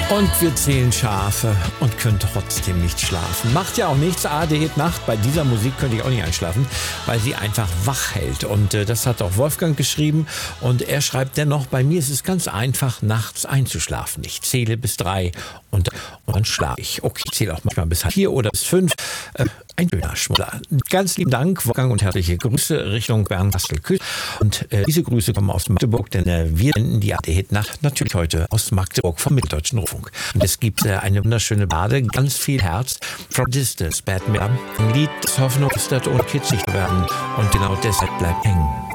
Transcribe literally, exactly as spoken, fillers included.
Und wir zählen Schafe und können trotzdem nicht schlafen. Macht ja auch nichts. Ade Hit Nacht. Bei dieser Musik könnte ich auch nicht einschlafen, weil sie einfach wach hält. Und äh, das hat auch Wolfgang geschrieben. Und er schreibt dennoch, bei mir ist es ganz einfach, nachts einzuschlafen. Ich zähle bis drei und, und dann schlafe ich. Okay, ich zähle auch manchmal bis vier oder bis fünf. Äh, ein schöner Schmuller. Ganz lieben Dank, Wolfgang, und herzliche Grüße Richtung Bern-Bastel-Kühl. Und äh, diese Grüße kommen aus Magdeburg, denn äh, wir senden die Ade Hit Nacht natürlich heute aus Magdeburg vom Mitteldeutschen Rundfunk. Und es gibt äh, eine wunderschöne Bade, ganz viel Herz. From Distance, Bad Mirror. Ein Lied, das Hoffnung ist, und kitzig werden. Und genau deshalb bleibt hängen.